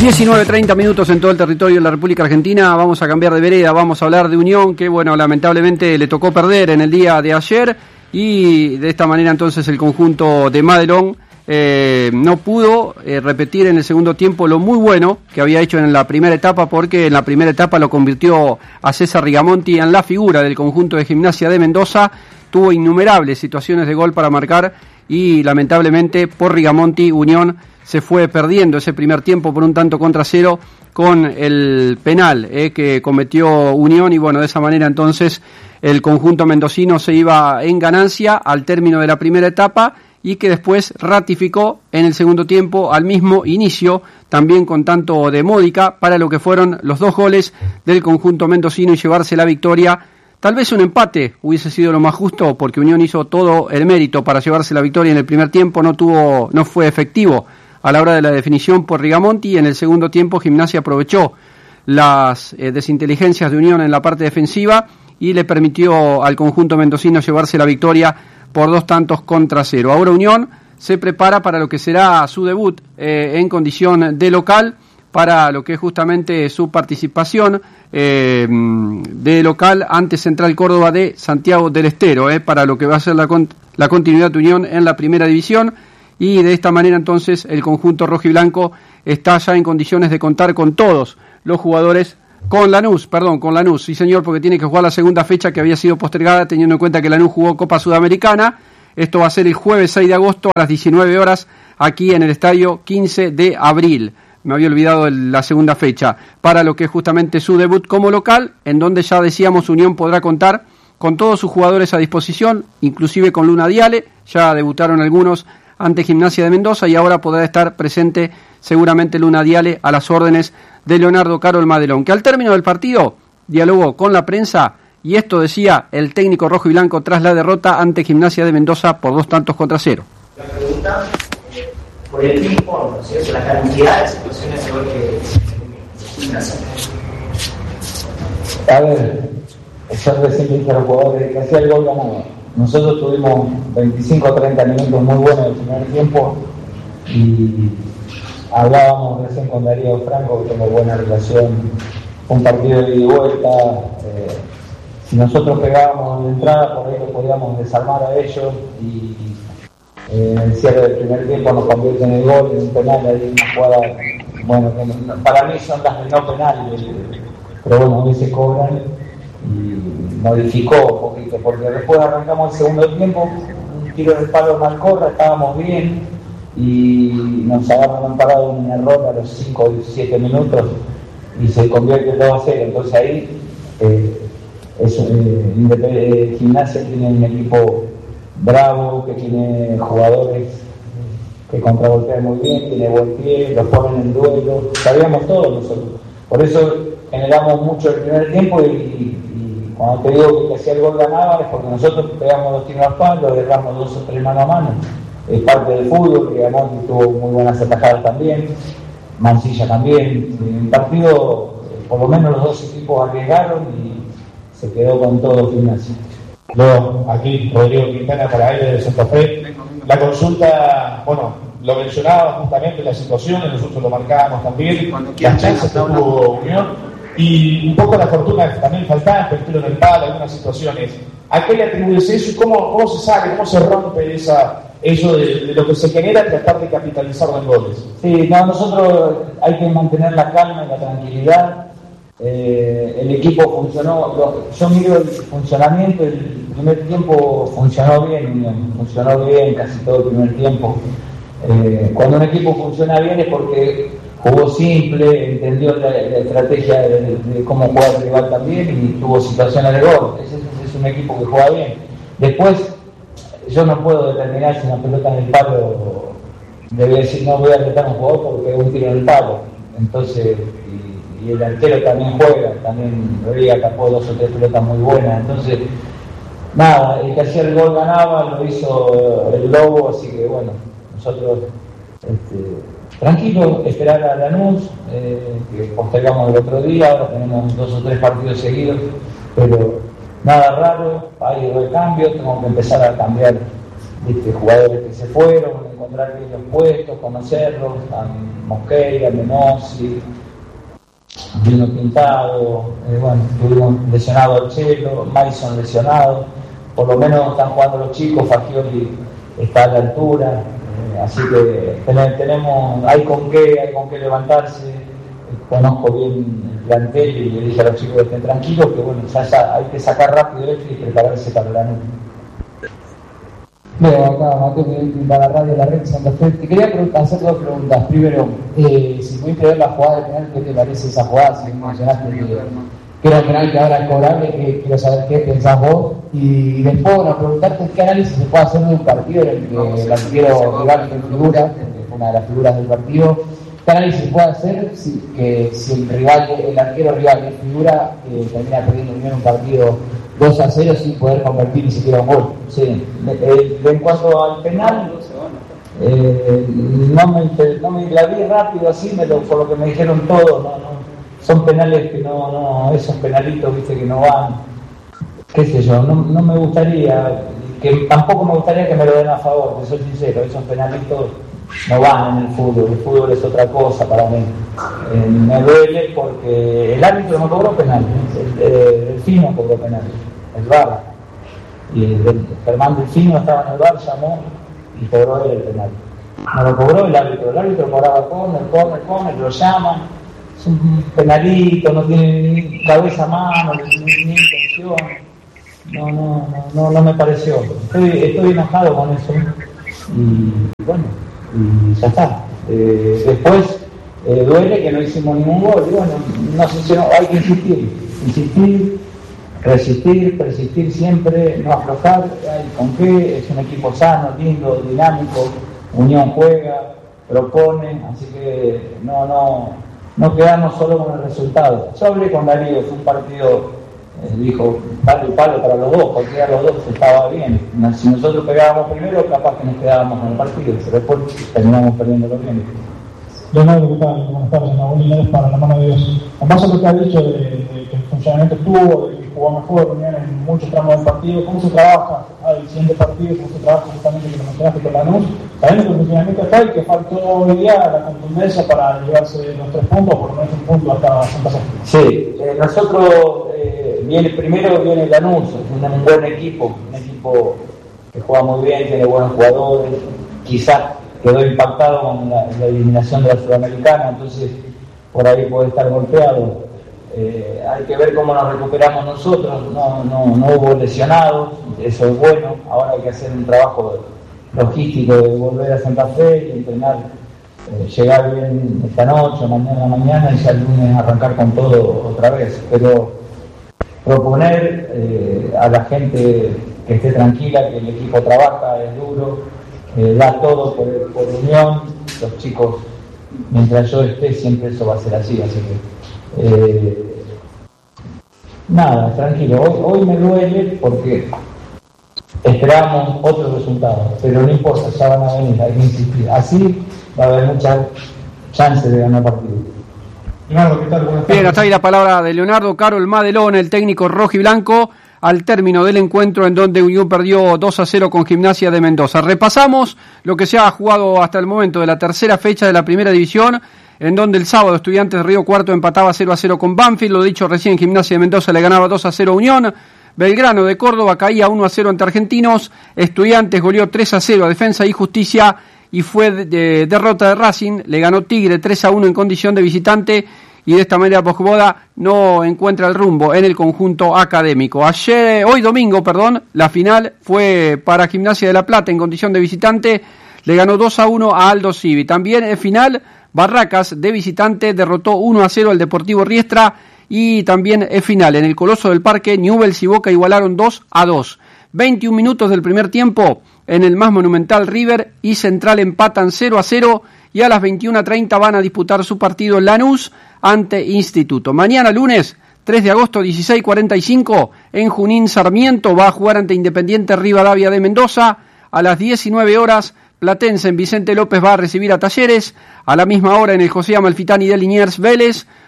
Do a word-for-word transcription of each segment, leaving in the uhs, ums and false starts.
diecinueve treinta minutos en todo el territorio de la República Argentina. Vamos a cambiar de vereda, vamos a hablar de Unión, que bueno, lamentablemente le tocó perder en el día de ayer, y de esta manera entonces el conjunto de Madelón eh, no pudo eh, repetir en el segundo tiempo lo muy bueno que había hecho en la primera etapa, porque en la primera etapa lo convirtió a César Rigamonti en la figura del conjunto de Gimnasia de Mendoza. Tuvo innumerables situaciones de gol para marcar y lamentablemente por Rigamonti Unión se fue perdiendo ese primer tiempo por un tanto contra cero con el penal eh, que cometió Unión, y bueno, de esa manera entonces el conjunto mendocino se iba en ganancia al término de la primera etapa, y que después ratificó en el segundo tiempo al mismo inicio, también con tanto de módica, para lo que fueron los dos goles del conjunto mendocino y llevarse la victoria. Tal vez un empate hubiese sido lo más justo, porque Unión hizo todo el mérito para llevarse la victoria en el primer tiempo, no tuvo, no fue efectivo a la hora de la definición por Rigamonti, y en el segundo tiempo Gimnasia aprovechó las eh, desinteligencias de Unión en la parte defensiva y le permitió al conjunto mendocino llevarse la victoria por dos tantos contra cero. Ahora Unión se prepara para lo que será su debut eh, en condición de local, para lo que es justamente su participación eh, de local ante Central Córdoba de Santiago del Estero, eh, para lo que va a ser la, con- la continuidad de Unión en la primera división. Y de esta manera entonces el conjunto rojiblanco está ya en condiciones de contar con todos los jugadores, con Lanús, perdón, con Lanús, sí señor, porque tiene que jugar la segunda fecha que había sido postergada, teniendo en cuenta que Lanús jugó Copa Sudamericana. Esto va a ser el jueves seis de agosto a las diecinueve horas aquí en el estadio quince de abril. Me había olvidado la segunda fecha, para lo que es justamente su debut como local, en donde ya decíamos Unión podrá contar con todos sus jugadores a disposición, inclusive con Luna Diale. Ya debutaron algunos ante Gimnasia de Mendoza, y ahora podrá estar presente seguramente Luna Diale a las órdenes de Leonardo Carol Madelón, que al término del partido dialogó con la prensa, y esto decía el técnico rojo y blanco tras la derrota ante Gimnasia de Mendoza por dos tantos contra cero. La pregunta, eh, por el tiempo, ¿no? ¿Sí? La cantidad de situaciones de gol que Gimnasia. A ver, yo recién dije a los jugadores que hacía el gol ganaba. Nosotros tuvimos veinticinco o treinta minutos muy buenos del primer tiempo, y hablábamos recién con Darío Franco, que tengo buena relación, un partido de ida y vuelta. Eh, si nosotros pegábamos en la entrada, por ahí lo podíamos desarmar a ellos, y eh, en el cierre del primer tiempo nos convierte en el gol, en un penal, ahí una jugada, bueno, que no, para mí son las de no penal, pero bueno, a veces cobran, y modificó un poquito, porque después arrancamos el segundo tiempo, un tiro de palo mal corra, estábamos bien, y nos agarran parado un error a los cinco o siete minutos, y se convierte en dos a cero. Entonces ahí eh, es, eh, eh, Gimnasia tiene un equipo bravo, que tiene jugadores que contragolpean muy bien, tiene buen pie, los ponen en duelo, sabíamos todos nosotros, por eso generamos mucho el primer tiempo, y, y cuando te digo que hacía el gol ganaba, es porque nosotros pegamos dos tiros al palo, dejamos dos o tres mano a mano. Es parte del fútbol, que Rigamonti tuvo muy buenas atajadas también, Mancilla también. En el partido, por lo menos los dos equipos arriesgaron y se quedó con todo Gimnasia. Luego, aquí Rodrigo Quintana para aire de Santa Fe. La consulta, bueno, lo mencionaba justamente la situación, nosotros lo marcábamos también, las chances que tuvo Unión. Y un poco la fortuna también faltaba, pero en el palo, algunas situaciones. ¿A qué le atribuyes eso y cómo, cómo se sale, cómo se rompe esa, eso de, de lo que se genera, tratar de capitalizarlo en goles? Sí, no, nosotros hay que mantener la calma y la tranquilidad. Eh, el equipo funcionó, lo, yo miro el funcionamiento, el primer tiempo funcionó bien, funcionó bien casi todo el primer tiempo. Eh, cuando un equipo funciona bien es porque jugó simple, entendió la, la estrategia de, de cómo jugar el rival también, y tuvo situaciones de gol. Ese, ese es un equipo que juega bien. Después, yo no puedo determinar si una pelota en el palo, debe decir no voy a apretar a un jugador porque es un tiro en el palo. Entonces, y, y el arquero también juega, también Rodríguez tapó dos o tres pelotas muy buenas. Entonces, nada, el que hacía el gol ganaba, lo hizo el Lobo, así que bueno, nosotros este, tranquilo, esperar a Lanús, eh, que postergamos el otro día, ahora tenemos dos o tres partidos seguidos, pero nada raro, hay recambio, tengo que empezar a cambiar, ¿viste? Jugadores que se fueron, encontrar aquellos puestos, conocerlos, a Mosqueira, a Menossi, Vino Pintado, eh, bueno, tuvimos lesionado al Chelo, Mason lesionado, por lo menos están jugando los chicos, Fagioli está a la altura, eh, así que tenemos, hay con qué, hay con qué levantarse. Conozco bien el plantel y le dije a los chicos que estén tranquilos, que bueno, ya, ya hay que sacar rápido esto y prepararse para la noche. Veo acá, Mateo, para la radio La Red Santa Fe. Te quería hacer dos preguntas. Primero, eh, si pudiste ver la jugada de penal, ¿qué te parece esa jugada? Si mencionaste que, que era un penal que ahora es cobrable, que quiero saber qué pensás vos. Y después, bueno, preguntarte qué análisis se puede hacer de un partido en el que el arquero rival que figura, que fue una de las figuras del partido. ¿Qué análisis puede hacer si, que, si el rival, el arquero rival que figura eh, termina perdiendo un partido dos a cero sin poder convertir ni siquiera un gol? Sí, eh, en cuanto al penal, eh, no, me, no me la vi rápido así, me lo, por lo que me dijeron todos, no, no, son penales que no, no, esos penalitos, viste, que no van, qué sé yo, no, no me gustaría, que tampoco me gustaría que me lo den a favor, que soy sincero, esos penalitos no van en el fútbol, el fútbol es otra cosa para mí. Eh, me duele porque el árbitro no cobró penal, el, el, el Fino cobró penal, el V A R, y el, el Germán Delfino estaba en el V A R, llamó y cobró él el penal. No lo cobró el árbitro, el árbitro cobraba córner, córner, córner, lo llaman, es un penalito, no tiene ni cabeza a mano, ni, ni intención, no, no, no, no me pareció, estoy, estoy enojado con eso y bueno, y ya está. Eh, después eh, duele que no hicimos ningún gol, y bueno, no sé si no, hay que insistir, insistir, resistir, persistir siempre, no aflojar, hay con qué, es un equipo sano, lindo, dinámico, Unión juega, propone, así que no, no, no quedarnos solo con el resultado. Yo hablé con Darío, fue un partido, eh, dijo, palo y palo para los dos, cualquiera de los dos estaba bien. Si nosotros pegábamos primero, capaz que nos quedábamos con el partido, pero después terminamos perdiéndolo bien. Leonardo, ¿qué tal? Buenas tardes, Nahuel Linares para La Mano de Dios. En base a lo que ha dicho de, de que el funcionamiento estuvo, de que jugó mejor, Unión en muchos tramos del partido, ¿cómo se trabaja al siguiente partido? ¿Cómo se trabaja justamente que lo mencionaste con Lanús? Sabiendo que el funcionamiento está y que faltó hoy día la contundencia para llevarse los tres puntos, por lo menos un punto hasta Santa Fe. Sí, eh, nosotros, eh, viene, primero viene Lanús, un, un buen equipo, un equipo que juega muy bien, tiene buenos jugadores, quizás quedó impactado con la, la eliminación de la Sudamericana, entonces por ahí puede estar golpeado. Eh, hay que ver cómo nos recuperamos nosotros, no, no, no hubo lesionados, eso es bueno, ahora hay que hacer un trabajo logístico de volver a Santa Fe y entrenar, eh, llegar bien esta noche, mañana, mañana y ya el lunes arrancar con todo otra vez, pero proponer eh, a la gente que esté tranquila, que el equipo trabaja, es duro, Eh, da todo por, por Unión, los chicos, mientras yo esté, siempre eso va a ser así, así que eh, nada, tranquilo, hoy, hoy me duele porque esperábamos otros resultados, pero no importa, ya van a venir, hay que insistir, así va a haber muchas chances de ganar partido. Leonardo, ¿qué tal? Buenas tardes. Bien, hasta ahí la palabra de Leonardo Carol Madelón, el técnico rojiblanco, al término del encuentro en donde Unión perdió dos a cero con Gimnasia de Mendoza. Repasamos lo que se ha jugado hasta el momento de la tercera fecha de la primera división, en donde el sábado Estudiantes de Río Cuarto empataba cero a cero con Banfield, lo dicho recién, Gimnasia de Mendoza le ganaba dos a cero a Unión, Belgrano de Córdoba caía uno a cero ante Argentinos, Estudiantes goleó tres a cero a Defensa y Justicia y fue de, de, derrota de Racing, le ganó Tigre tres a uno en condición de visitante, y de esta manera Bojboda no encuentra el rumbo en el conjunto académico. Ayer, hoy domingo, perdón, la final fue para Gimnasia de La Plata en condición de visitante, le ganó dos a uno a Aldo Civi. También en final, Barracas de visitante derrotó uno a cero al Deportivo Riestra, y también en final, en el Coloso del Parque, Newell's y Boca igualaron dos a dos. veintiún minutos del primer tiempo, en el más monumental River y Central empatan cero a cero, y a las veintiuna treinta van a disputar su partido en Lanús ante Instituto. Mañana lunes, tres de agosto, dieciséis cuarenta y cinco, en Junín Sarmiento va a jugar ante Independiente Rivadavia de Mendoza. A las diecinueve horas, Platense en Vicente López va a recibir a Talleres. A la misma hora, en el José Amalfitani de Liniers, Vélez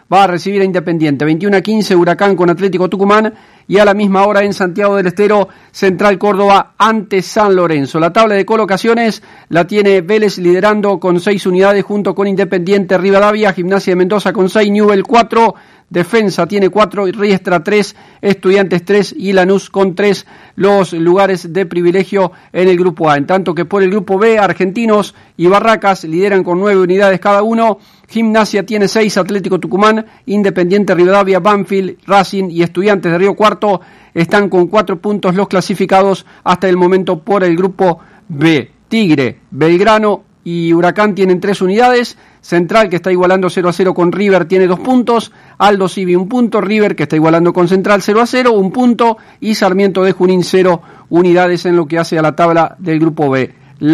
va a recibir a Independiente. veintiuno a quince Huracán con Atlético Tucumán y a la misma hora en Santiago del Estero Central Córdoba ante San Lorenzo. La tabla de colocaciones la tiene Vélez liderando con seis unidades junto con Independiente Rivadavia, Gimnasia de Mendoza con seis, Newell cuatro, Defensa tiene cuatro, Riestra tres, Estudiantes tres y Lanús con tres, los lugares de privilegio en el grupo A. En tanto que por el grupo B, Argentinos y Barracas lideran con nueve unidades cada uno, Gimnasia tiene seis, Atlético Tucumán, Independiente Rivadavia, Banfield, Racing y Estudiantes de Río Cuarto están con cuatro puntos los clasificados hasta el momento por el grupo B. Tigre, Belgrano y Huracán tienen tres unidades, Central, que está igualando cero a cero con River, tiene dos puntos, Aldo Civi un punto, River, que está igualando con Central cero a cero, un punto, y Sarmiento de Junín cero unidades en lo que hace a la tabla del grupo B.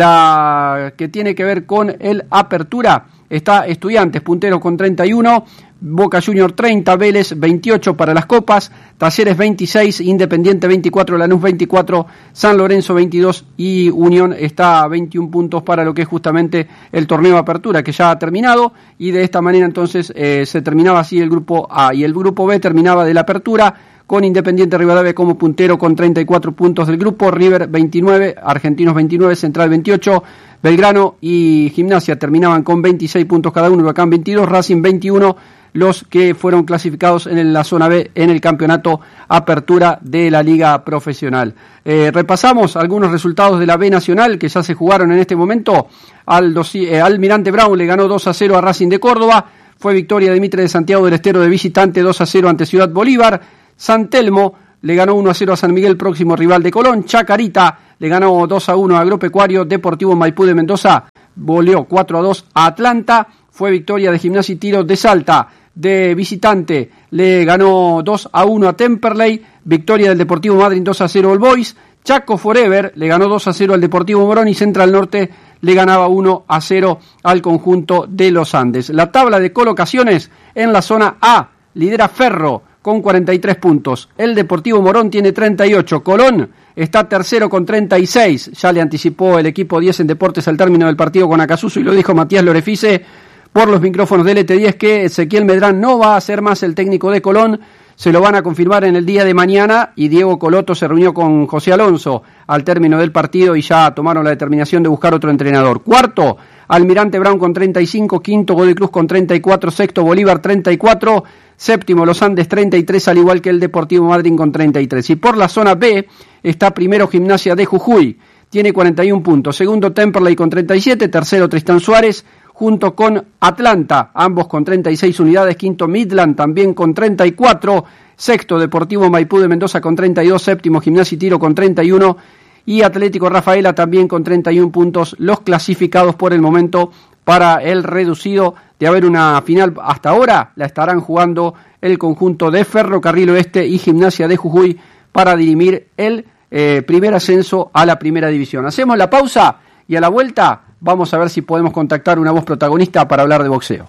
La que tiene que ver con el Apertura, está Estudiantes, puntero con treinta y uno, Boca Junior treinta, Vélez veintiocho para las copas, Talleres veintiséis, Independiente veinticuatro, Lanús veinticuatro, San Lorenzo veintidós y Unión está a veintiún puntos para lo que es justamente el torneo Apertura, que ya ha terminado, y de esta manera entonces eh, se terminaba así el grupo A, y el grupo B terminaba de la Apertura con Independiente Rivadavia como puntero con treinta y cuatro puntos del grupo, River veintinueve, Argentinos veintinueve, Central veintiocho, Belgrano y Gimnasia terminaban con veintiséis puntos cada uno, Huracán veintidós, Racing veintiuno, los que fueron clasificados en la zona B en el campeonato Apertura de la Liga Profesional. Eh, repasamos algunos resultados de la B Nacional que ya se jugaron en este momento. Aldo, eh, Almirante Brown le ganó dos a cero a Racing de Córdoba, fue victoria de Mitre de Santiago del Estero de visitante dos a cero ante Ciudad Bolívar. San Telmo le ganó uno a cero a San Miguel, próximo rival de Colón. Chacarita le ganó dos a uno a Agropecuario. Deportivo Maipú de Mendoza goleó cuatro a dos a Atlanta. Fue victoria de Gimnasia y Tiro de Salta. De visitante le ganó dos a uno a Temperley. Victoria del Deportivo Madryn dos a cero al Boys. Chaco Forever le ganó dos a cero al Deportivo Morón y Central Norte le ganaba uno a cero al conjunto de los Andes. La tabla de colocaciones en la zona A lidera Ferro con cuarenta y tres puntos. El Deportivo Morón tiene treinta y ocho. Colón está tercero con treinta y seis. Ya le anticipó el equipo diez en Deportes al término del partido con Acasuso y lo dijo Matías Lorefice por los micrófonos del E T diez que Ezequiel Medrán no va a ser más el técnico de Colón. Se lo van a confirmar en el día de mañana y Diego Coloto se reunió con José Alonso al término del partido y ya tomaron la determinación de buscar otro entrenador. Cuarto, Almirante Brown con treinta y cinco, quinto Godoy Cruz con treinta y cuatro, sexto Bolívar treinta y cuatro, séptimo Los Andes treinta y tres, al igual que el Deportivo Madryn con treinta y tres. Y por la zona B está primero Gimnasia de Jujuy, tiene cuarenta y un puntos, segundo Temperley con treinta y siete, tercero Tristán Suárez, junto con Atlanta, ambos con treinta y seis unidades, quinto Midland también con treinta y cuatro, sexto Deportivo Maipú de Mendoza con treinta y dos, séptimo Gimnasia y Tiro con treinta y uno y Atlético Rafaela también con treinta y un puntos, los clasificados por el momento para el reducido de haber una final. Hasta ahora la estarán jugando el conjunto de Ferrocarril Oeste y Gimnasia de Jujuy para dirimir el eh, primer ascenso a la primera división. Hacemos la pausa y a la vuelta vamos a ver si podemos contactar una voz protagonista para hablar de boxeo.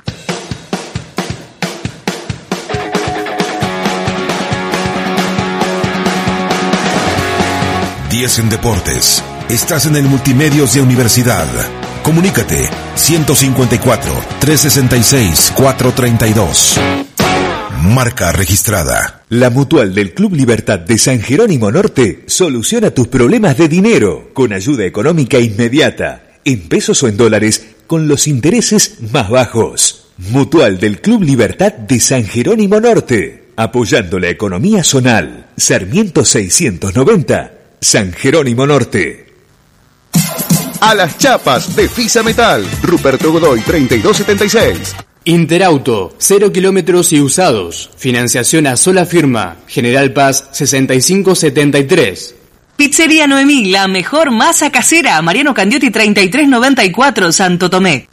diez en Deportes. Estás en el Multimedios de Universidad. Comunícate ciento cincuenta y cuatro, trescientos sesenta y seis, cuatrocientos treinta y dos. Marca registrada. La Mutual del Club Libertad de San Jerónimo Norte soluciona tus problemas de dinero con ayuda económica inmediata, en pesos o en dólares, con los intereses más bajos. Mutual del Club Libertad de San Jerónimo Norte, apoyando la economía zonal. Sarmiento seiscientos noventa, San Jerónimo Norte. A las chapas de Fisa Metal, Ruperto Godoy treinta y dos setenta y seis. Interauto, cero kilómetros y usados. Financiación a sola firma. General Paz sesenta y cinco setenta y tres. Pizzería Noemí, la mejor masa casera. Mariano Candiotti treinta y tres noventa y cuatro, Santo Tomé.